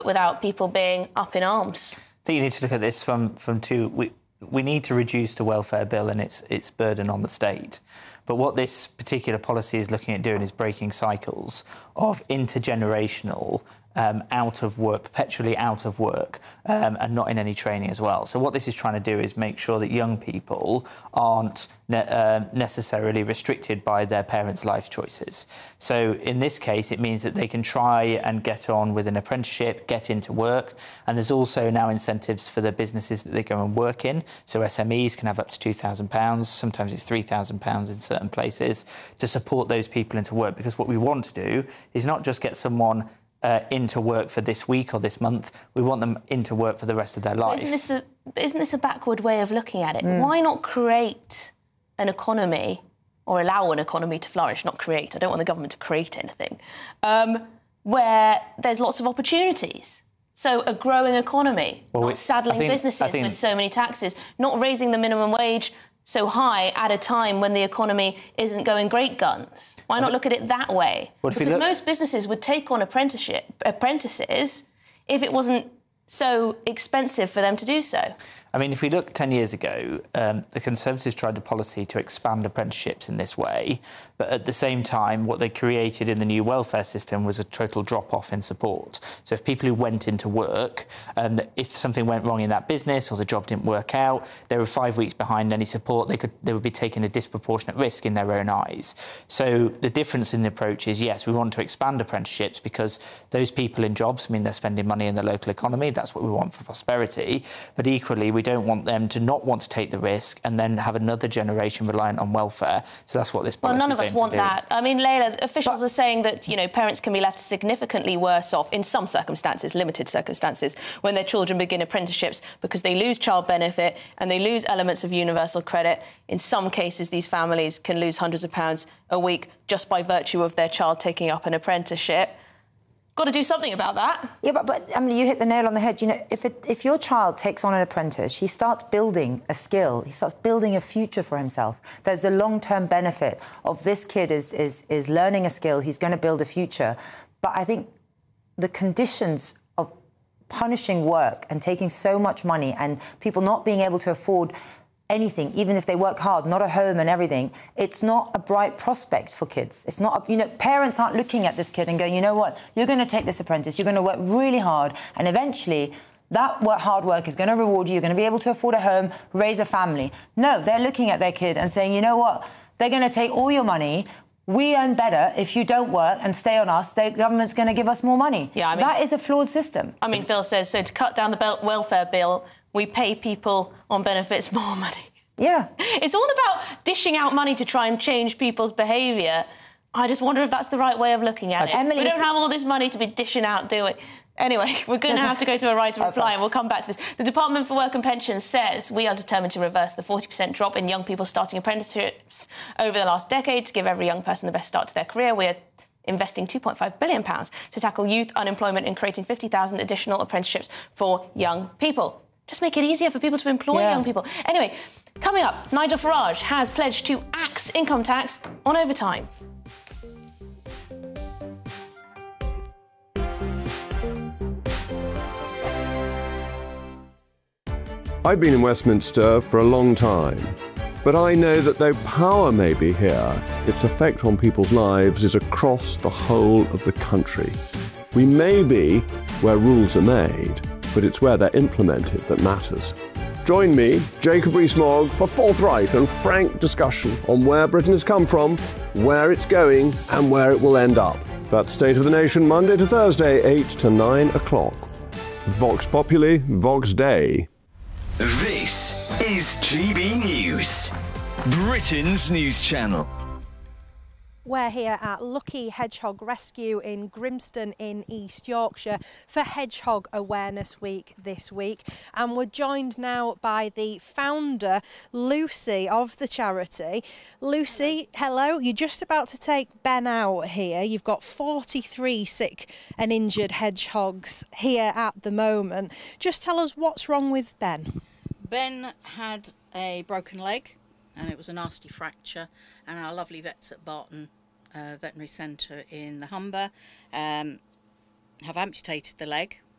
without people being up in arms. I think you need to look at this from two. We need to reduce the welfare bill and its burden on the state. But what this particular policy is looking at doing is breaking cycles of intergenerational out of work, perpetually out of work, and not in any training as well. So what this is trying to do is make sure that young people aren't necessarily restricted by their parents' life choices. So in this case, it means that they can try and get on with an apprenticeship, get into work, and there's also now incentives for the businesses that they go and work in. So SMEs can have up to £2,000, sometimes it's £3,000 in certain places, to support those people into work. Because what we want to do is not just get someone into work for this week or this month. We want them into work for the rest of their life. Isn't this a backward way of looking at it? Why not create an economy, or allow an economy to flourish, not create? I don't want the government to create anything, where there's lots of opportunities. So a growing economy, not saddling businesses with so many taxes, not raising the minimum wage so high at a time when the economy isn't going great guns. Why not look at it that way? Because most businesses would take on apprentices if it wasn't so expensive for them to do so. I mean, if we look 10 years ago, the Conservatives tried a policy to expand apprenticeships in this way, but at the same time, what they created in the new welfare system was a total drop-off in support. So if people who went into work, if something went wrong in that business or the job didn't work out, they were 5 weeks behind any support. They would be taking a disproportionate risk in their own eyes. So the difference in the approach is, yes, we want to expand apprenticeships because those people in jobs, I mean, they're spending money in the local economy. That's what we want for prosperity. But equally, we don't want them to not want to take the risk and then have another generation reliant on welfare. So that's what this policy is. Well, none of us want that. I mean, Layla, officials are saying that, you know, parents can be left significantly worse off in some circumstances, limited circumstances, when their children begin apprenticeships because they lose child benefit and they lose elements of universal credit. In some cases, these families can lose hundreds of pounds a week just by virtue of their child taking up an apprenticeship. Got to do something about that. Yeah, but I mean, you hit the nail on the head. You know, if your child takes on an apprentice, he starts building a skill. He starts building a future for himself. There's the long-term benefit of this kid is learning a skill. He's going to build a future. But I think the conditions of punishing work and taking so much money and people not being able to afford anything, even if they work hard, not a home and everything, it's not a bright prospect for kids. It's not, you know, parents aren't looking at this kid and going, you know what, you're going to take this apprentice, you're going to work really hard, and eventually that hard work is going to reward you, you're going to be able to afford a home, raise a family. No, they're looking at their kid and saying, you know what, they're going to take all your money, we earn better if you don't work and stay on us, the government's going to give us more money. Yeah, I mean, that is a flawed system. I mean, Phil says, so to cut down the welfare bill, we pay people on benefits more money. Yeah. It's all about dishing out money to try and change people's behaviour. I just wonder if that's the right way of looking at it. We don't have all this money to be dishing out, do we? Anyway, we're going to have to go to a right to reply and we'll come back to this. The Department for Work and Pensions says we are determined to reverse the 40% drop in young people starting apprenticeships over the last decade to give every young person the best start to their career. We're investing £2.5 billion to tackle youth unemployment and creating 50,000 additional apprenticeships for young people. Just make it easier for people to employ young people. Anyway, coming up, Nigel Farage has pledged to axe income tax on overtime. I've been in Westminster for a long time, but I know that though power may be here, its effect on people's lives is across the whole of the country. We may be where rules are made, but it's where they're implemented that matters. Join me, Jacob Rees-Mogg, for forthright and frank discussion on where Britain has come from, where it's going, and where it will end up. That's State of the Nation, Monday to Thursday, 8 to 9 o'clock. Vox Populi, Vox Dei. This is GB News, Britain's news channel. We're here at Lucky Hedgehog Rescue in Grimston in East Yorkshire for Hedgehog Awareness Week this week, and we're joined now by the founder, Lucy, of the charity. Lucy, hello. You're just about to take Ben out here. You've got 43 sick and injured hedgehogs here at the moment. Just tell us what's wrong with Ben. Ben had a broken leg and it was a nasty fracture, and our lovely vets at Barton Veterinary Centre in the Humber have amputated the leg,